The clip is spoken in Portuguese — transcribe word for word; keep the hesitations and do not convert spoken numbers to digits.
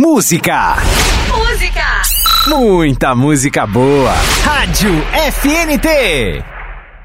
Música. Música. Muita música boa. Rádio F N T.